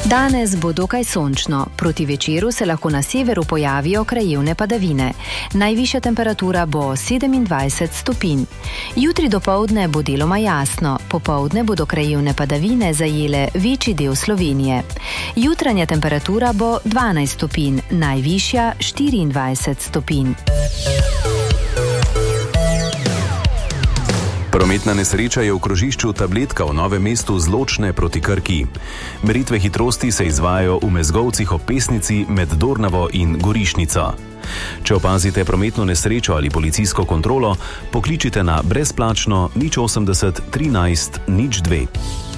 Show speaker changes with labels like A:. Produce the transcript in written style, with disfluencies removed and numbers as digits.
A: Danes bo dokaj sončno. Proti večeru se lahko na severu pojavijo krajevne padavine. Najvišja temperatura bo 27 stopinj. Jutri dopoldne bo deloma jasno. Popoldne bodo krajevne padavine zajele večji del Slovenije. Jutranja temperatura bo 12 stopinj, najvišja 24 stopinj.
B: Prometna nesreča je v krožišču Tabletka v Novem mestu z Ločne proti Krki. Meritve hitrosti se izvajajo v Mezgovcih ob Pesnici med Dornavo in Gorišnico. Če opazite prometno nesrečo ali policijsko kontrolo, pokličite na brezplačno 080 13 02.